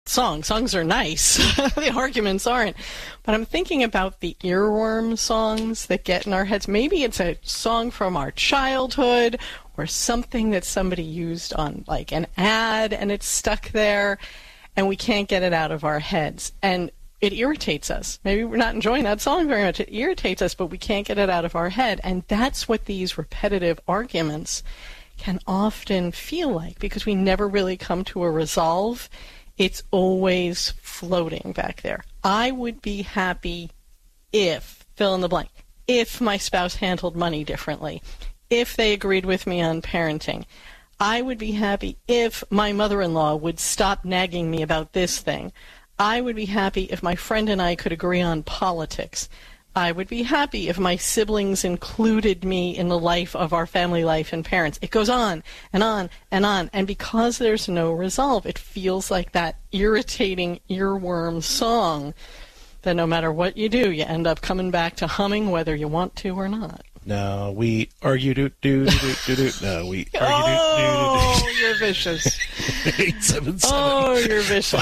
Songs are nice. The arguments aren't. But I'm thinking about the earworm songs that get in our heads. Maybe it's a song from our childhood or something that somebody used on like an ad and it's stuck there and we can't get it out of our heads. And it irritates us. Maybe we're not enjoying that song very much. It irritates us, but we can't get it out of our head. And that's what these repetitive arguments can often feel like, because we never really come to a resolve. It's always floating back there. I would be happy if, fill in the blank, if my spouse handled money differently, if they agreed with me on parenting. I would be happy if my mother-in-law would stop nagging me about this thing. I would be happy if my friend and I could agree on politics. I would be happy if my siblings included me in the life of our family life and parents. It goes on and on and on. And because there's no resolve, it feels like that irritating earworm song that no matter what you do, you end up coming back to humming whether you want to or not. No, we argue do. No, we argue Oh, you're vicious. 877. Oh, you're vicious.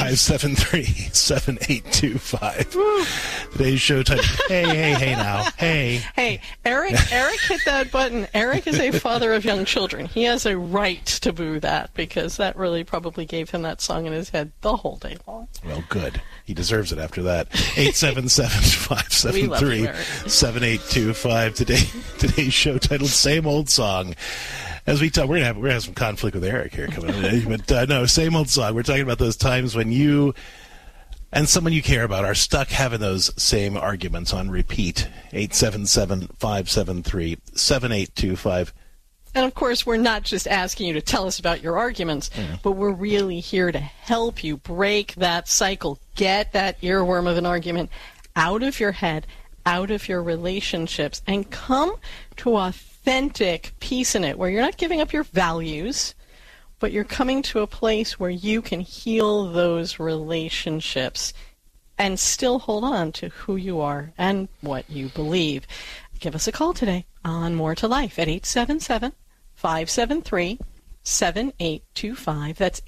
573-7825. Today's show title. Hey now. Hey. Hey, Eric hit that button. Eric is a father of young children. He has a right to boo that because that really probably gave him that song in his head the whole day long. Well, good. He deserves it after that. 877-573-7825. Today's show titled "Same Old Song." As we talk, we're gonna have some conflict with Eric here coming up. But no, same old song. We're talking about those times when you and someone you care about are stuck having those same arguments on repeat. 877-573-7825. And of course, we're not just asking you to tell us about your arguments, but we're really here to help you break that cycle, get that earworm of an argument out of your head, out of your relationships, and come to authentic peace in it, where you're not giving up your values, but you're coming to a place where you can heal those relationships and still hold on to who you are and what you believe. Give us a call today on More to Life at 877-573-7825. That's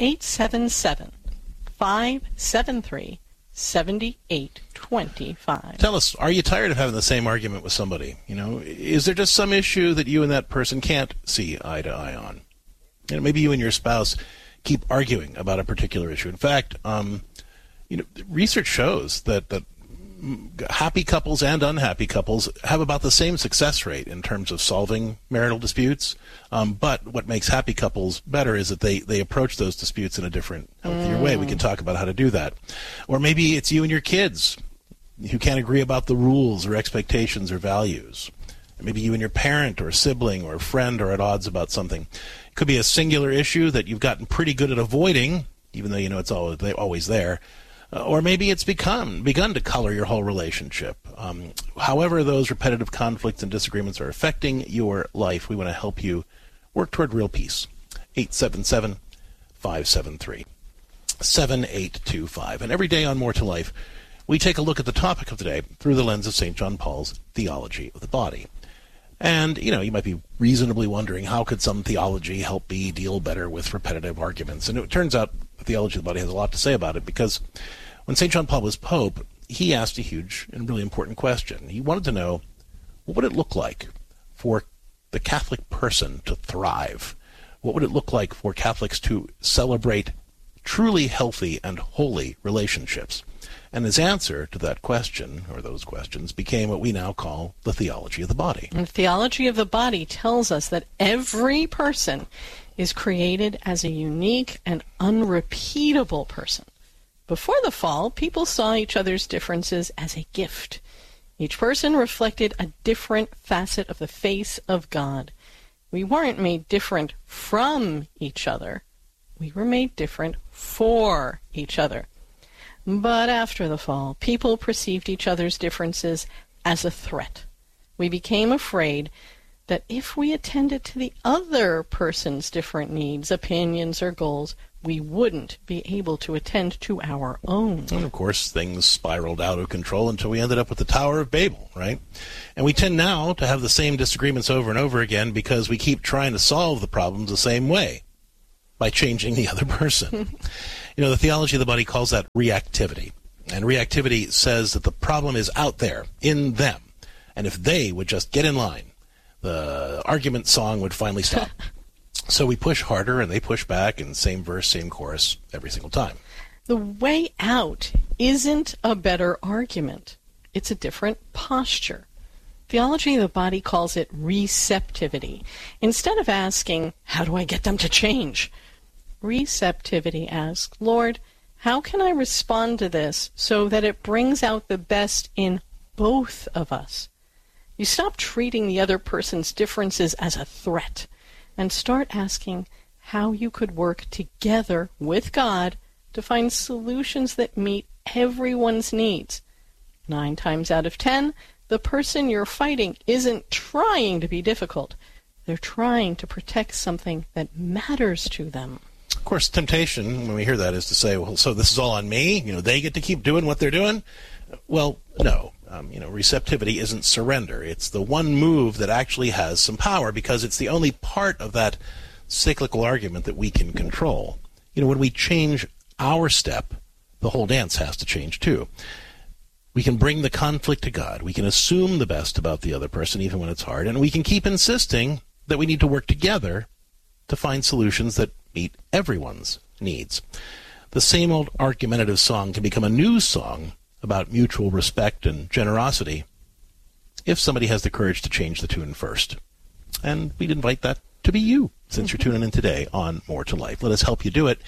877-573-7825. Tell us, are you tired of having the same argument with somebody? You know, is there just some issue that you and that person can't see eye to eye on? You know, maybe you and your spouse keep arguing about a particular issue. In fact, research shows that happy couples and unhappy couples have about the same success rate in terms of solving marital disputes. But what makes happy couples better is that they approach those disputes in a different, healthier way. We can talk about how to do that. Or maybe it's you and your kids who can't agree about the rules or expectations or values. Maybe you and your parent or sibling or friend are at odds about something. It could be a singular issue that you've gotten pretty good at avoiding, even though you know it's always there. Or maybe it's begun to color your whole relationship. However those repetitive conflicts and disagreements are affecting your life, we want to help you work toward real peace. 877-573-7825. And every day on More to Life, we take a look at the topic of today through the lens of St. John Paul's theology of the body. And, you might be reasonably wondering, how could some theology help me deal better with repetitive arguments? And it turns out the theology of the body has a lot to say about it, because when St. John Paul was Pope, he asked a huge and really important question. He wanted to know, what would it look like for the Catholic person to thrive? What would it look like for Catholics to celebrate truly healthy and holy relationships? And his answer to that question, or those questions, became what we now call the theology of the body. And the theology of the body tells us that every person is created as a unique and unrepeatable person. Before the fall, people saw each other's differences as a gift. Each person reflected a different facet of the face of God. We weren't made different from each other. We were made different for each other. But after the fall, people perceived each other's differences as a threat. We became afraid that if we attended to the other person's different needs, opinions, or goals, we wouldn't be able to attend to our own. And of course, things spiraled out of control until we ended up with the Tower of Babel, right? And we tend now to have the same disagreements over and over again because we keep trying to solve the problems the same way, by changing the other person. The theology of the body calls that reactivity. And reactivity says that the problem is out there, in them. And if they would just get in line, the argument song would finally stop. So we push harder, and they push back, and same verse, same chorus, every single time. The way out isn't a better argument. It's a different posture. Theology of the body calls it receptivity. Instead of asking, how do I get them to change? Receptivity asks, Lord, how can I respond to this so that it brings out the best in both of us? You stop treating the other person's differences as a threat and start asking how you could work together with God to find solutions that meet everyone's needs. 9 times out of 10, the person you're fighting isn't trying to be difficult. They're trying to protect something that matters to them. Of course, temptation, when we hear that, is to say, well, so this is all on me? They get to keep doing what they're doing? Well, no. Receptivity isn't surrender. It's the one move that actually has some power because it's the only part of that cyclical argument that we can control. When we change our step, the whole dance has to change too. We can bring the conflict to God. We can assume the best about the other person even when it's hard, and we can keep insisting that we need to work together to find solutions that meet everyone's needs. The same old argumentative song can become a new song about mutual respect and generosity if somebody has the courage to change the tune first. And we'd invite that to be you, since you're tuning in today on More to Life. Let us help you do it.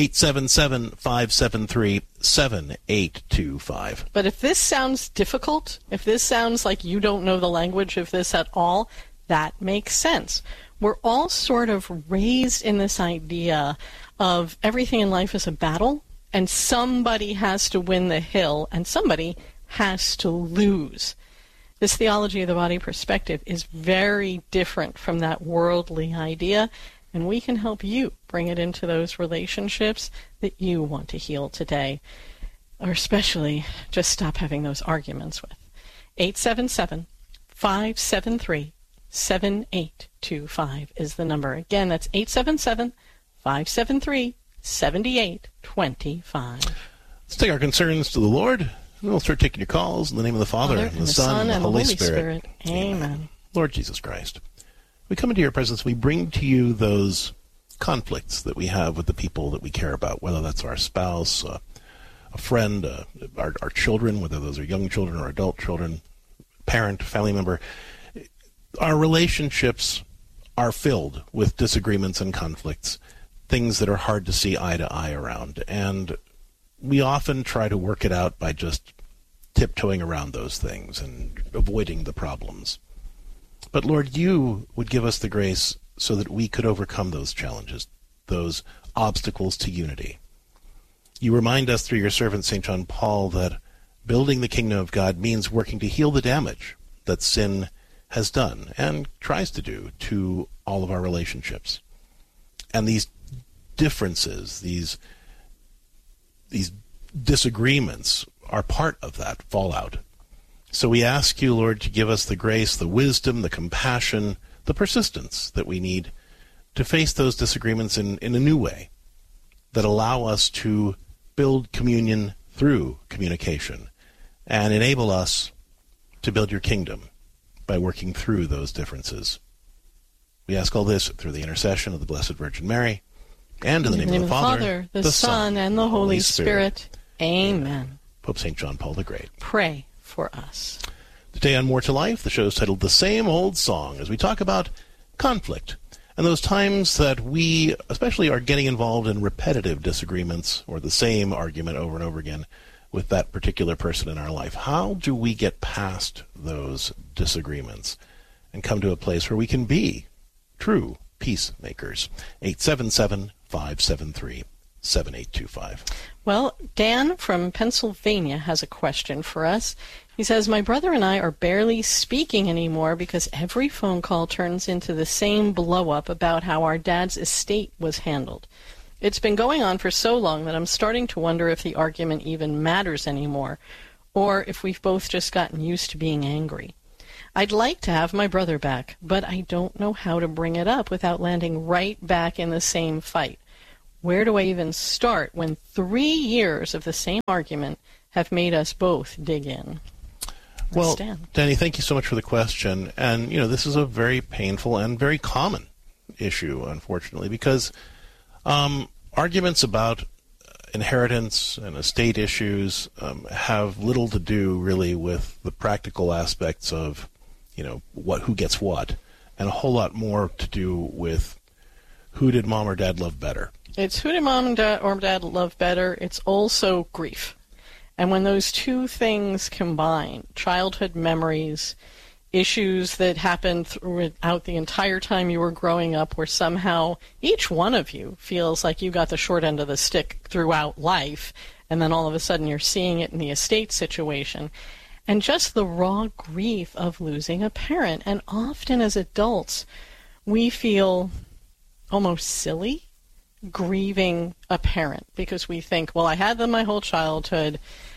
877-573-7825. But if this sounds difficult, if this sounds like you don't know the language of this at all, that makes sense. We're all sort of raised in this idea of everything in life is a battle, and somebody has to win the hill, and somebody has to lose. This theology of the body perspective is very different from that worldly idea, and we can help you bring it into those relationships that you want to heal today, or especially just stop having those arguments with. 877-573-7825 is the number. Again, that's 877-573-7825. Let's take our concerns to the Lord. And we'll start taking your calls in the name of the Father, and the Son, and the Holy Spirit. Amen. Lord Jesus Christ, we come into your presence. We bring to you those conflicts that we have with the people that we care about, whether that's our spouse, a friend, our children, whether those are young children or adult children, parent, family member. Our relationships are filled with disagreements and conflicts, things that are hard to see eye to eye around. And we often try to work it out by just tiptoeing around those things and avoiding the problems. But Lord, you would give us the grace so that we could overcome those challenges, those obstacles to unity. You remind us through your servant St. John Paul that building the kingdom of God means working to heal the damage that sin has done and tries to do to all of our relationships. And these differences, these disagreements are part of that fallout. So we ask you, Lord, to give us the grace, the wisdom, the compassion, the persistence that we need to face those disagreements in a new way that allow us to build communion through communication and enable us to build your kingdom by working through those differences. We ask all this through the intercession of the Blessed Virgin Mary, and in the name of the Father, the Son, and the Holy Spirit. Amen. Pope St. John Paul the Great. Pray for us. Today on More to Life, the show is titled The Same Old Song, as we talk about conflict and those times that we especially are getting involved in repetitive disagreements or the same argument over and over again with that particular person in our life. How do we get past those disagreements and come to a place where we can be true peacemakers? 877-573-7825. Well, Dan from Pennsylvania has a question for us. He says, my brother and I are barely speaking anymore because every phone call turns into the same blow-up about how our dad's estate was handled. It's been going on for so long that I'm starting to wonder if the argument even matters anymore, or if we've both just gotten used to being angry. I'd like to have my brother back, but I don't know how to bring it up without landing right back in the same fight. Where do I even start when 3 years of the same argument have made us both dig in? Well, Danny, thank you so much for the question. And, this is a very painful and very common issue, unfortunately, because arguments about inheritance and estate issues have little to do, really, with the practical aspects of, who gets what, and a whole lot more to do with who did mom or dad love better. It's who did mom or dad love better. It's also grief. And when those two things combine, childhood memories, issues that happened throughout the entire time you were growing up, where somehow each one of you feels like you got the short end of the stick throughout life, and then all of a sudden you're seeing it in the estate situation, and just the raw grief of losing a parent. And often as adults, we feel almost silly grieving a parent because we think, well, I had them my whole childhood.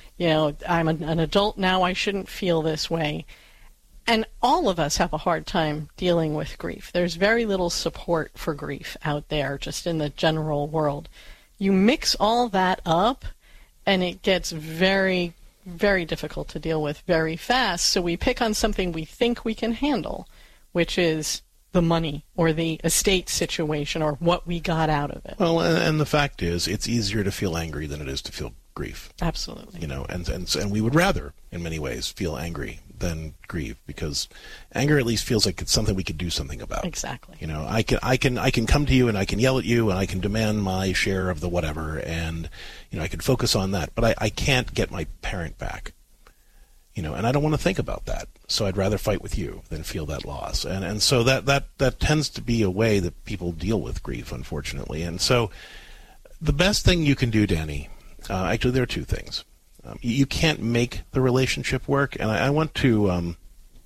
I'm an adult now. I shouldn't feel this way. And all of us have a hard time dealing with grief. There's very little support for grief out there, just in the general world. You mix all that up, and it gets very, very difficult to deal with very fast. So we pick on something we think we can handle, which is the money or the estate situation or what we got out of it. Well, and the fact is, it's easier to feel angry than it is to feel grief. Absolutely. And we would rather, in many ways, feel angry than grieve, because anger at least feels like it's something we could do something about. Exactly. I can come to you and I can yell at you and I can demand my share of the whatever, and I can focus on that, but I can't get my parent back. And I don't want to think about that. So I'd rather fight with you than feel that loss. And so that tends to be a way that people deal with grief, unfortunately. And so the best thing you can do, Danny, actually there are two things. You can't make the relationship work, and I want to,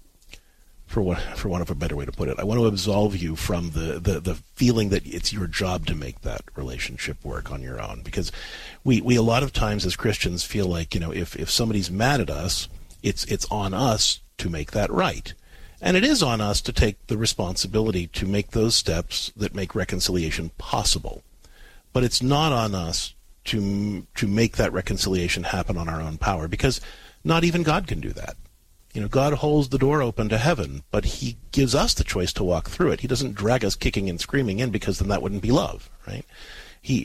for want of a better way to put it, I want to absolve you from the feeling that it's your job to make that relationship work on your own. Because we a lot of times as Christians feel like, if somebody's mad at us, it's on us to make that right. And it is on us to take the responsibility to make those steps that make reconciliation possible. But it's not on us to make that reconciliation happen on our own power, because not even God can do that. God holds the door open to heaven, but he gives us the choice to walk through it. He doesn't drag us kicking and screaming in, because then that wouldn't be love, right? He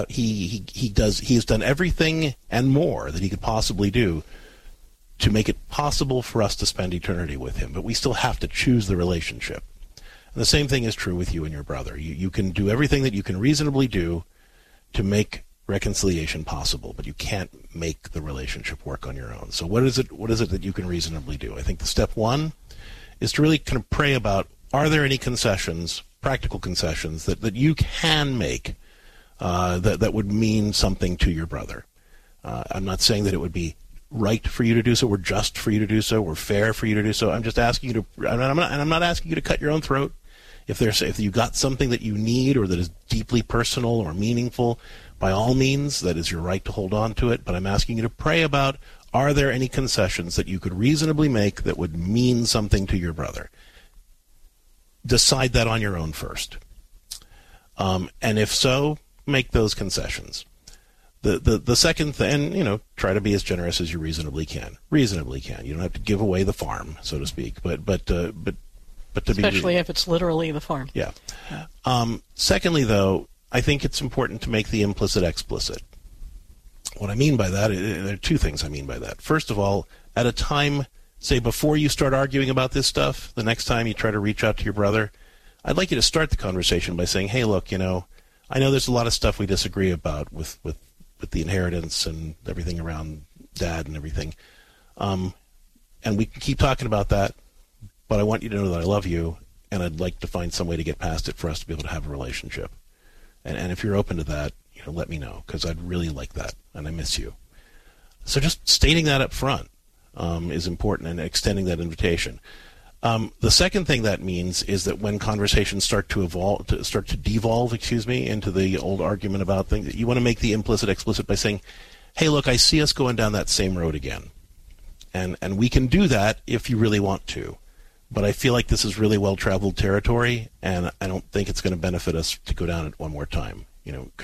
has done everything and more that he could possibly do to make it possible for us to spend eternity with him, but we still have to choose the relationship. And the same thing is true with you and your brother. You can do everything that you can reasonably do to make reconciliation possible, but you can't make the relationship work on your own. So what is it that you can reasonably do? I think the step one is to really kind of pray about, are there any concessions, practical concessions, that you can make that would mean something to your brother? I'm not saying that it would be right for you to do so, or just for you to do so, or fair for you to do so. I'm just asking you to, and I'm not asking you to cut your own throat. If you got something that you need or that is deeply personal or meaningful, by all means, that is your right to hold on to it. But I'm asking you to pray about, are there any concessions that you could reasonably make that would mean something to your brother? Decide that on your own first. And if so, make those concessions. The second thing, and try to be as generous as you reasonably can. Reasonably can. You don't have to give away the farm, so to speak, but to especially if it's literally the farm. Yeah. Secondly, though, I think it's important to make the implicit explicit. What I mean by that, there are two things I mean by that. First of all, at a time, say before you start arguing about this stuff, the next time you try to reach out to your brother, I'd like you to start the conversation by saying, hey, look, I know there's a lot of stuff we disagree about with the inheritance and everything around Dad and everything. And we can keep talking about that, but I want you to know that I love you, and I'd like to find some way to get past it for us to be able to have a relationship. And if you're open to that, let me know, because I'd really like that, and I miss you. So just stating that up front is important, and extending that invitation. The second thing that means is that when conversations start to devolve, into the old argument about things, you want to make the implicit explicit by saying, hey, look, I see us going down that same road again. And we can do that if you really want to. But I feel like this is really well-traveled territory, and I don't think it's going to benefit us to go down it one more time.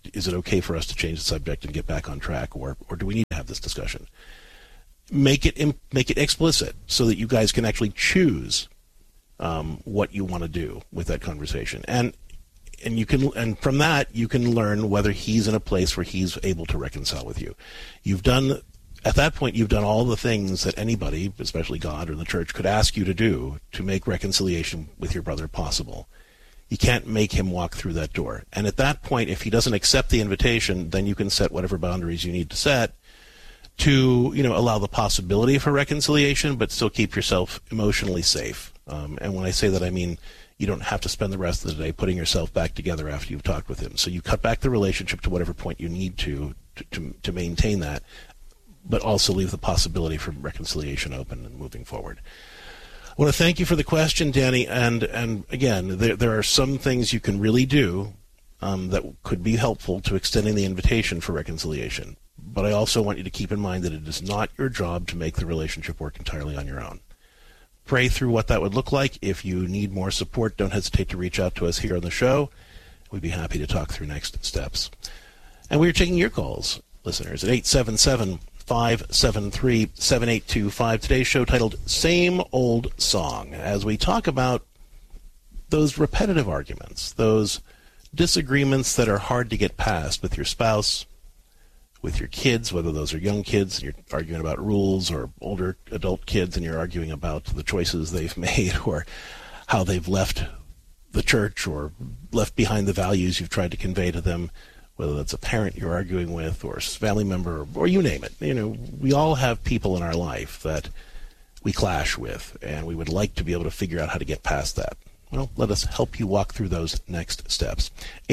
is it okay for us to change the subject and get back on track, or do we need to have this discussion? Make it explicit so that you guys can actually choose what you want to do with that conversation, and from that you can learn whether he's in a place where he's able to reconcile with you. At that point, you've done all the things that anybody, especially God or the church, could ask you to do to make reconciliation with your brother possible. You can't make him walk through that door. And at that point, if he doesn't accept the invitation, then you can set whatever boundaries you need to set to, allow the possibility for reconciliation, but still keep yourself emotionally safe. And when I say that, I mean you don't have to spend the rest of the day putting yourself back together after you've talked with him. So you cut back the relationship to whatever point you need to maintain that, but also leave the possibility for reconciliation open and moving forward. I want to thank you for the question, Danny, and again, there are some things you can really do that could be helpful to extending the invitation for reconciliation. But I also want you to keep in mind that it is not your job to make the relationship work entirely on your own. Pray through what that would look like. If you need more support, don't hesitate to reach out to us here on the show. We'd be happy to talk through next steps. And we are taking your calls, listeners, at 877-573-7825. Today's show titled Same Old Song, as we talk about those repetitive arguments, those disagreements that are hard to get past with your spouse, with your kids, whether those are young kids and you're arguing about rules, or older adult kids and you're arguing about the choices they've made, or how they've left the church or left behind the values you've tried to convey to them, whether that's a parent you're arguing with or a family member or you name it. We all have people in our life that we clash with, and we would like to be able to figure out how to get past that. Well, let us help you walk through those next steps.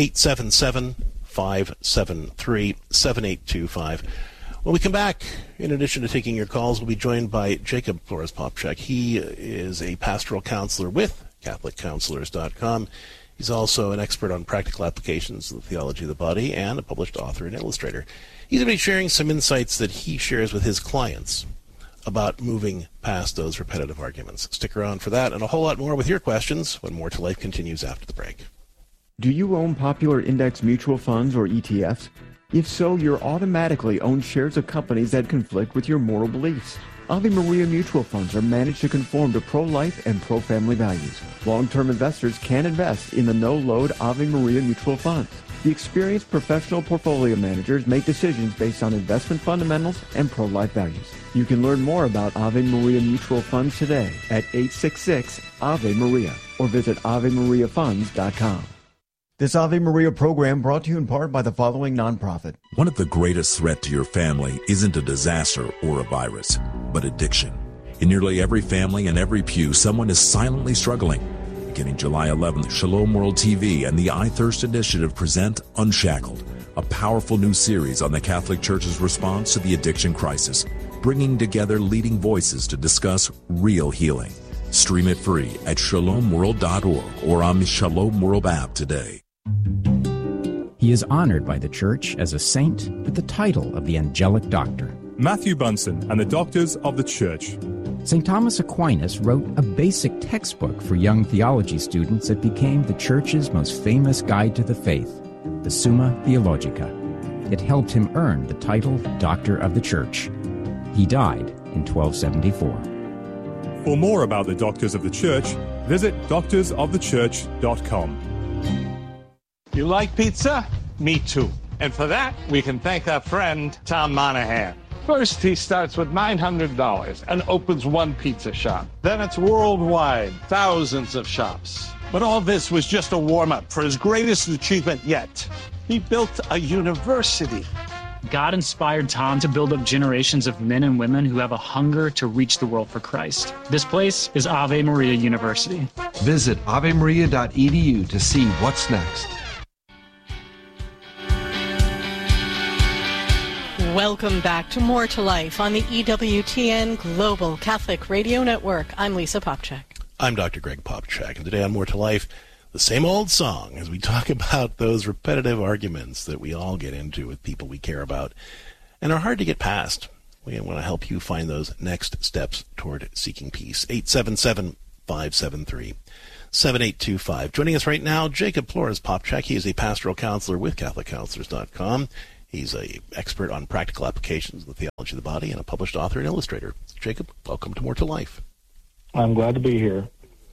877-573-7825. When we come back, in addition to taking your calls, we'll be joined by Jacob Flores-Popchak. He is a pastoral counselor with CatholicCounselors.com. He's also an expert on practical applications of the theology of the body and a published author and illustrator. He's going to be sharing some insights that he shares with his clients about moving past those repetitive arguments. Stick around for that and a whole lot more with your questions when More to Life continues after the break. Do you own popular index mutual funds or ETFs? If so, you're automatically own shares of companies that conflict with your moral beliefs. Ave Maria mutual funds are managed to conform to pro-life and pro-family values. Long-term investors can invest in the no-load Ave Maria mutual funds. The experienced professional portfolio managers make decisions based on investment fundamentals and pro-life values. You can learn more about Ave Maria mutual funds today at 866-AVE-MARIA or visit AveMariaFunds.com. This Ave Maria program brought to you in part by the following nonprofit. One of the greatest threats to your family isn't a disaster or a virus, but addiction. In nearly every family and every pew, someone is silently struggling. Beginning July 11th, Shalom World TV and the I Thirst Initiative present Unshackled, a powerful new series on the Catholic Church's response to the addiction crisis, bringing together leading voices to discuss real healing. Stream it free at shalomworld.org or on the Shalom World app today. He is honored by the Church as a saint with the title of the Angelic Doctor. Matthew Bunson and the Doctors of the Church. St. Thomas Aquinas wrote a basic textbook for young theology students that became the Church's most famous guide to the faith, the Summa Theologica. It helped him earn the title Doctor of the Church. He died in 1274. For more about the Doctors of the Church, visit doctorsofthechurch.com. You like pizza? Me too. And for that, we can thank our friend, Tom Monahan. First, he starts with $900 and opens one pizza shop. Then it's worldwide, thousands of shops. But all this was just a warm-up for his greatest achievement yet. He built a university. God inspired Tom to build up generations of men and women who have a hunger to reach the world for Christ. This place is Ave Maria University. Visit avemaria.edu to see what's next. Welcome back to More to Life on the EWTN Global Catholic Radio Network. I'm Lisa Popchak. I'm Dr. Greg Popchak, and today on More to Life, the same old song as we talk about those repetitive arguments that we all get into with people we care about and are hard to get past. We want to help you find those next steps toward seeking peace. 877-573-7825. 7825. Joining us right now, Jacob Flores Popchak. He is a pastoral counselor with CatholicCounselors.com. He's an expert on practical applications of the theology of the body and a published author and illustrator. Jacob, welcome to More to Life. I'm glad to be here.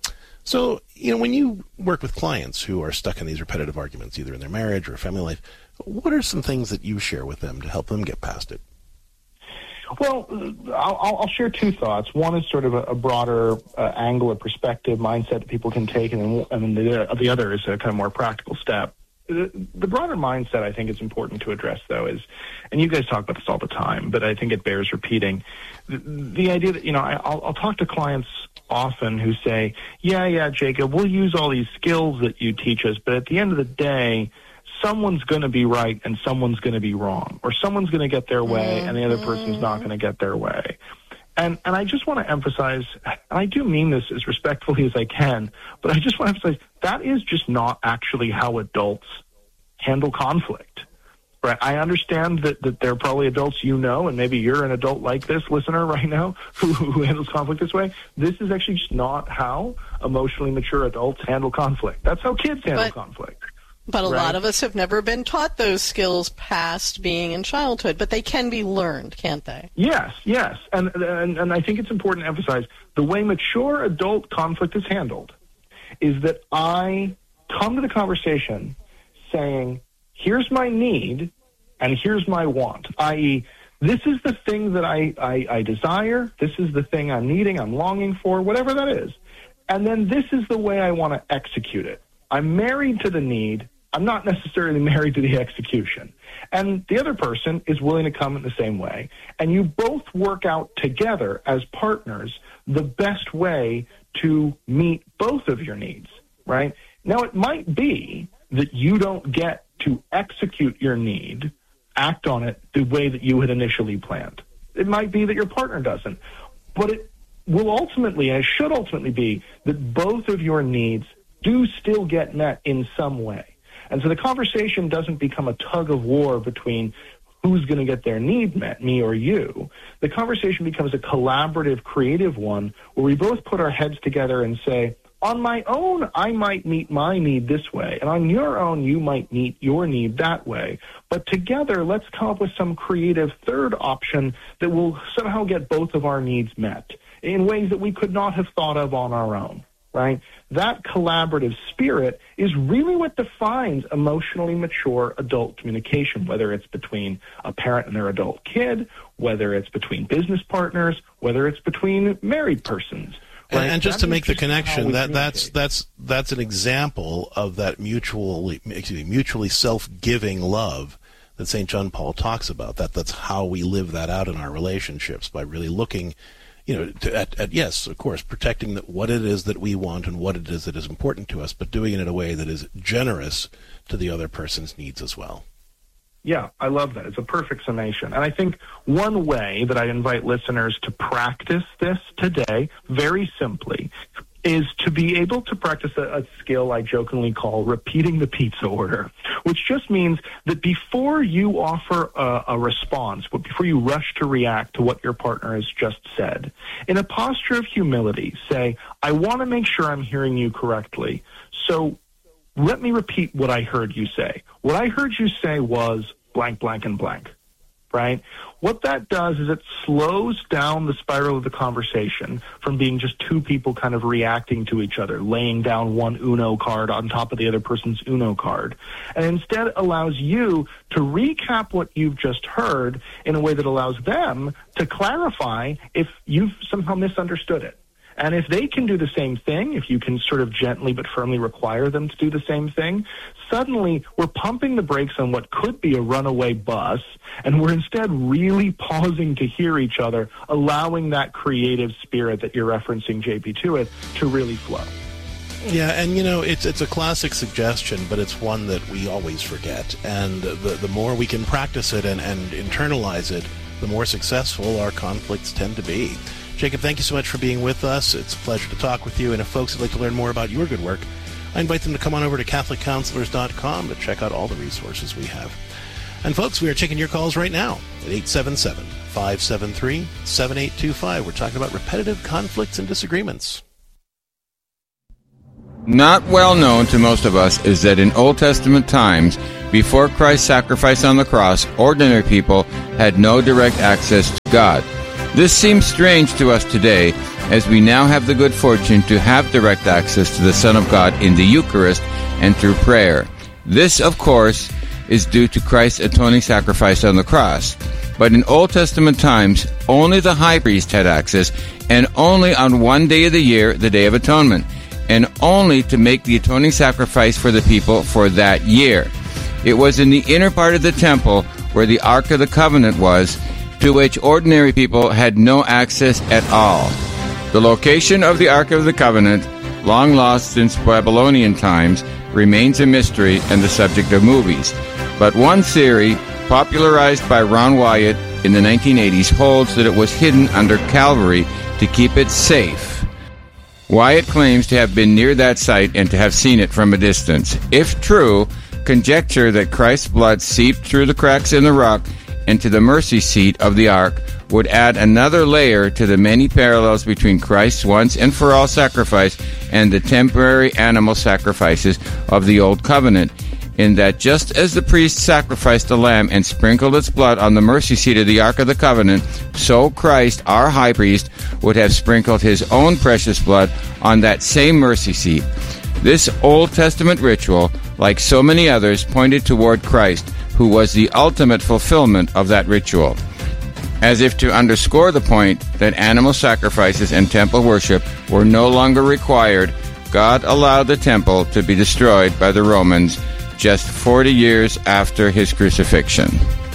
So, when you work with clients who are stuck in these repetitive arguments, either in their marriage or family life, what are some things that you share with them to help them get past it? Well, I'll share two thoughts. One is sort of a broader angle or perspective, mindset that people can take, and then the other is a kind of more practical step. The broader mindset I think is important to address, though, is, and you guys talk about this all the time, but I think it bears repeating, the idea that, I'll talk to clients often who say, yeah, Jacob, we'll use all these skills that you teach us, but at the end of the day, someone's going to be right and someone's going to be wrong, or someone's going to get their way and the other person's not going to get their way. And I just want to emphasize, and I do mean this as respectfully as I can, but I just want to emphasize that is just not actually how adults handle conflict. Right? I understand that there are probably adults and maybe you're an adult like this listener right now who handles conflict this way. This is actually just not how emotionally mature adults handle conflict. That's how kids handle conflict. But a lot of us have never been taught those skills past being in childhood, but they can be learned, can't they? Yes. And I think it's important to emphasize the way mature adult conflict is handled is that I come to the conversation saying, here's my need and here's my want, i.e., this is the thing that I desire, this is the thing I'm needing, I'm longing for, whatever that is. And then this is the way I want to execute it. I'm married to the need. I'm not necessarily married to the execution. And the other person is willing to come in the same way. And you both work out together as partners the best way to meet both of your needs, right? Now, it might be that you don't get to execute your need, act on it the way that you had initially planned. It might be that your partner doesn't. But it will ultimately, and it should ultimately be, that both of your needs do still get met in some way. And so the conversation doesn't become a tug of war between who's going to get their need met, me or you. The conversation becomes a collaborative, creative one where we both put our heads together and say, on my own, I might meet my need this way, and on your own, you might meet your need that way. But together, let's come up with some creative third option that will somehow get both of our needs met in ways that we could not have thought of on our own. Right? That collaborative spirit is really what defines emotionally mature adult communication, whether it's between a parent and their adult kid, whether it's between business partners, whether it's between married persons. Right? And just to make the connection, that's an example of that mutually self-giving love that St. John Paul talks about. That's how we live that out in our relationships, by really looking yes, of course, protecting what it is that we want and what it is that is important to us, but doing it in a way that is generous to the other person's needs as well. Yeah, I love that. It's a perfect summation. And I think one way that I invite listeners to practice this today, very simply, is to be able to practice a skill I jokingly call repeating the pizza order, which just means that before you offer a response, but before you rush to react to what your partner has just said, in a posture of humility, say, I want to make sure I'm hearing you correctly, so let me repeat what I heard you say. What I heard you say was blank, blank, and blank. Right? What that does is it slows down the spiral of the conversation from being just two people kind of reacting to each other, laying down one Uno card on top of the other person's Uno card, and instead allows you to recap what you've just heard in a way that allows them to clarify if you've somehow misunderstood it. And if they can do the same thing, if you can sort of gently but firmly require them to do the same thing, suddenly we're pumping the brakes on what could be a runaway bus, and we're instead really pausing to hear each other, allowing that creative spirit that you're referencing JP2 with to really flow. Yeah, and it's a classic suggestion, but it's one that we always forget. And the more we can practice it and internalize it, the more successful our conflicts tend to be. Jacob, thank you so much for being with us. It's a pleasure to talk with you. And if folks would like to learn more about your good work, I invite them to come on over to CatholicCounselors.com to check out all the resources we have. And folks, we are taking your calls right now at 877-573-7825. We're talking about repetitive conflicts and disagreements. Not well known to most of us is that in Old Testament times, before Christ's sacrifice on the cross, ordinary people had no direct access to God. This seems strange to us today, as we now have the good fortune to have direct access to the Son of God in the Eucharist and through prayer. This, of course, is due to Christ's atoning sacrifice on the cross. But in Old Testament times, only the high priest had access, and only on one day of the year, the Day of Atonement, and only to make the atoning sacrifice for the people for that year. It was in the inner part of the temple where the Ark of the Covenant was, to which ordinary people had no access at all. The location of the Ark of the Covenant, long lost since Babylonian times, remains a mystery and the subject of movies. But one theory, popularized by Ron Wyatt in the 1980s, holds that it was hidden under Calvary to keep it safe. Wyatt claims to have been near that site and to have seen it from a distance. If true, conjecture that Christ's blood seeped through the cracks in the rock into the mercy seat of the ark would add another layer to the many parallels between Christ's once and for all sacrifice and the temporary animal sacrifices of the Old Covenant, in that just as the priest sacrificed a lamb and sprinkled its blood on the mercy seat of the Ark of the Covenant, so Christ, our high priest, would have sprinkled his own precious blood on that same mercy seat. This Old Testament ritual, like so many others, pointed toward Christ, who was the ultimate fulfillment of that ritual. As if to underscore the point that animal sacrifices and temple worship were no longer required, God allowed the temple to be destroyed by the Romans just 40 years after his crucifixion.